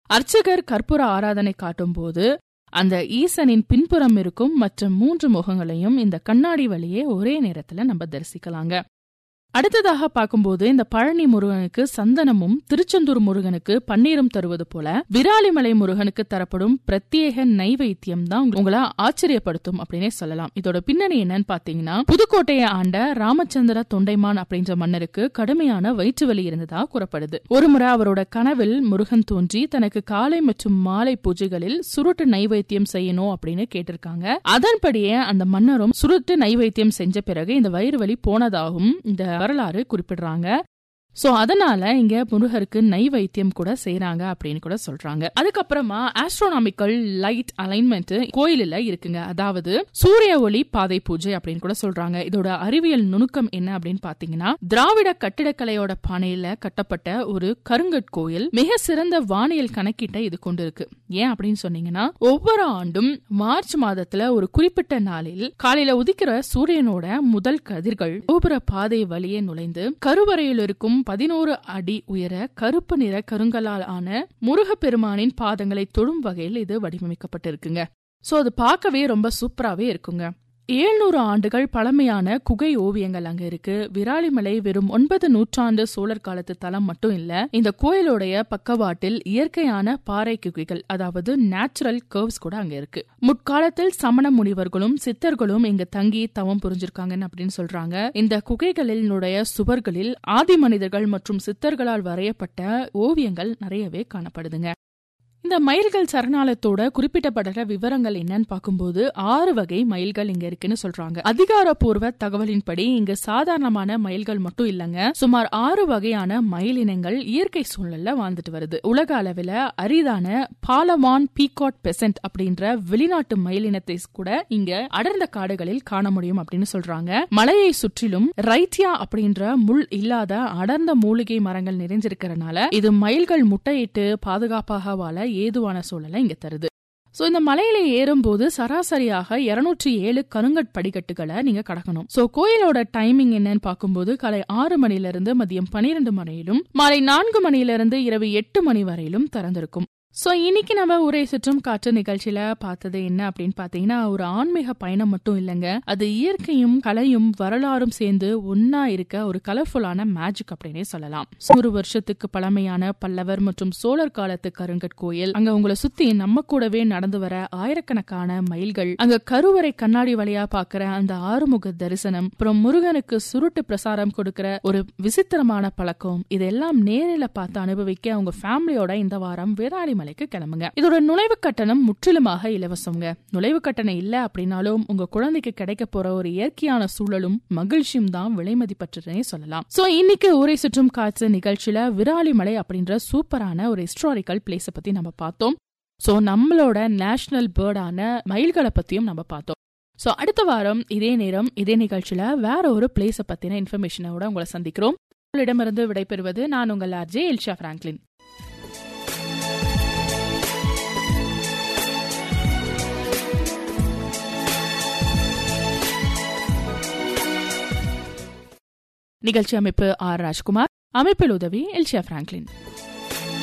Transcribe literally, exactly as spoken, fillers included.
அர்ச்சகர் கற்பூர ஆராதனை காட்டும் போது அந்த ஈசனின் பின்புறம் இருக்கும் மற்ற மூன்று முகங்களையும் இந்த கண்ணாடி வழியே ஒரே நேரத்துல நம்ம தரிசிக்கலாங்க. அடுத்ததாக பார்க்கும்போது இந்த பழனி முருகனுக்கு சந்தனமும் திருச்செந்தூர் முருகனுக்கு பன்னீரும் தருவது போல விராலிமலை முருகனுக்கு தரப்படும் பிரத்யேக நைவேத்தியம் தான் உங்களை ஆச்சரியப்படுத்தும் அப்படின்னே சொல்லலாம். இதோட பின்னணி என்னன்னு பாத்தீங்கன்னா, புதுக்கோட்டையை ஆண்ட ராமச்சந்திர தொண்டைமான் அப்படின்ற மன்னருக்கு கடுமையான வயிற்று வலி இருந்ததா கூறப்படுது. ஒருமுறை அவரோட கனவில் முருகன் தோன்றி தனக்கு காலை மற்றும் மாலை பூஜைகளில் சுருட்டு நைவேத்தியம் செய்யணும் அப்படின்னு கேட்டிருக்காங்க. அதன்படியே அந்த மன்னரும் சுருட்டு நைவேத்தியம் செஞ்ச பிறகு இந்த வயிறு வலி போனதாகவும் இந்த வரலாறு குறிப்பிடுறாங்க. சோ அதனால இங்க முருகருக்கு நைவேத்தியம் கூட செய்யறாங்க அப்படின்னு கூட சொல்றாங்க. அதுக்கப்புறமா ஆஸ்ட்ரோனாமிக்கல் லைட் அலைன்மெண்ட் கோயிலில் இருக்குங்க. அதாவது சூரிய ஒளி பாதை பூஜை அப்படின்னு கூட சொல்றாங்க. இதோட அறிவியல் நுணுக்கம் என்ன அப்படின்னு பாத்தீங்கன்னா, திராவிட கட்டிடக்கலையோட பானையில கட்டப்பட்ட ஒரு கருங்கற்கோயில் மிக சிறந்த வானியல் கணக்கீட்டை இது கொண்டு இருக்கு. ஏன் அப்படின்னு சொன்னீங்கன்னா, ஒவ்வொரு ஆண்டும் மார்ச் மாதத்துல ஒரு குறிப்பிட்ட நாளில் காலையில உதிக்கிற சூரியனோட முதல் கதிர்கள் கோபுர பாதை வழியே நுழைந்து கருவறையில் இருக்கும் பதினோரு அடி உயர கருப்பு நிற கருங்கலால் ஆன முருகப்பெருமானின் பாதங்களை தொடும் வகையில் இது வடிவமைக்கப்பட்டிருக்குங்க. சோ அது பார்க்கவே ரொம்ப சூப்பராவே இருக்குங்க. ஏழ்நூறு ஆண்டுகள் பழமையான குகை ஓவியங்கள் அங்க இருக்கு. விராலிமலை வெறும் ஒன்பது நூற்றாண்டு சோழர் காலத்து தலம் மட்டும் இல்ல, இந்த கோயிலுடைய பக்கவாட்டில் இயற்கையான பாறை குகைகள், அதாவது நேச்சுரல் கர்வ்ஸ் கூட அங்க இருக்கு. முற்காலத்தில் சமண முனிவர்களும் சித்தர்களும் இங்க தங்கி தவம் புரிஞ்சிருக்காங்கன்னு அப்படின்னு சொல்றாங்க. இந்த குகைகளினுடைய சுவர்களில் ஆதி மனிதர்கள் மற்றும் சித்தர்களால் வரையப்பட்ட ஓவியங்கள் நிறையவே காணப்படுதுங்க. இந்த மயில்கள் சரணாலயத்தோட குறிப்பிடப்பட்ட விவரங்கள் என்னன்னு பார்க்கும்போது ஆறு வகை மயில்கள் இங்க இருக்குன்னு சொல்றாங்க. அதிகாரப்பூர்வ தகவலின்படி இங்க சாதாரணமான மயில்கள் மட்டும் இல்லங்க, சுமார் ஆறு வகையான மயில் இனங்கள் இயற்கை சூழல்ல வாழ்ந்துட்டு வருது. உலக அளவில் அரிதான பாலவான் பீகாட் பெசன்ட் அப்படின்ற வெளிநாட்டு மயில் இனத்தை கூட இங்க அடர்ந்த காடுகளில் காண முடியும் அப்படின்னு சொல்றாங்க. மலையை சுற்றிலும் ரைட்டியா அப்படின்ற முள் இல்லாத அடர்ந்த மூலிகை மரங்கள் நிறைஞ்சிருக்கிறதுனால இது மயில்கள் முட்டையிட்டு பாதுகாப்பாக வாழ ஏதுவான சூழலை இங்க தருது. சோ இந்த மலையில ஏறும்போது சராசரியாக இருநூற்றி ஏழு கருங்கட் படிக்கட்டுகளை நீங்க கடக்கணும். சோ கோயிலோட டைமிங் என்னன்னு பார்க்கும்போது காலை ஆறு மணில இருந்து மதியம் பனிரெண்டு மணியிலும் மாலை நான்கு மணில இருந்து இரவு எட்டு மணி வரையிலும் திறந்திருக்கும். சோ இன்னைக்கு நம்ம ஊரை சுற்றும் காற்று நிகழ்ச்சியில பார்த்தது என்ன அப்படின்னு பாத்தீங்கன்னா, ஒரு ஆன்மீக பயணம் மட்டும் இல்லங்க, அது இயற்கையும் கலையும் வரலாறும் சேர்ந்து ஒன்னா இருக்க ஒரு கலர்ஃபுல்லான மேஜிக் அப்படின்னே சொல்லலாம். நூறு வருஷத்துக்கு பழமையான பல்லவர் மற்றும் சோழர் காலத்து கருங்கட் கோயில், அங்க உங்களை சுத்தி நம்ம கூடவே நடந்து வர ஆயிரக்கணக்கான மயில்கள், அங்க கருவறை கண்ணாடி வழியா பாக்குற அந்த ஆறுமுக தரிசனம், அப்புறம் முருகனுக்கு சுருட்டு பிரசாரம் கொடுக்கிற ஒரு விசித்திரமான பழக்கம், இதெல்லாம் நேரில பார்த்து அனுபவிக்க உங்க ஃபேமிலியோட இந்த வாரம் விராலிமலை கிளம்புங்க. இதோட நுழைவு கட்டணம் முற்றிலுமாக இலவசங்க. நுழைவு கட்டணம் இல்ல அப்படின்னாலும் உங்க குழந்தைக்கு கிடைக்க போற ஒரு இயற்கையான சூழலும் மகிழ்ச்சியும் தான் விலை மதிப்பற்றே சொல்லலாம். சோ இன்னைக்கு ஊரை சுற்றும் காற்று நிகழ்ச்சியில விராலிமலை அப்படின்ற சூப்பரான ஒரு ஹிஸ்டாரிக்கல் பிளேஸ பத்தி நம்ம பார்த்தோம். சோ நம்மளோட நேஷனல் பேர்டான மயில்களை பத்தியும் நம்ம பார்த்தோம். சோ அடுத்த வாரம் இதே நேரம் இதே நிகழ்ச்சியில வேற ஒரு பிளேஸ பத்தின இன்ஃபர்மேஷனோட உங்களை சந்திக்கிறோம். உங்களிடமிருந்து விடைபெறுவது நான் உங்கள் ஆர்ஜே எல்ஷா பிராங்க்லின். நிகழ்ச்சி அமைப்பு ஆர் ராஜ்குமார், அமைப்பில் உதவி எல்ஷா பிராங்க்லின்.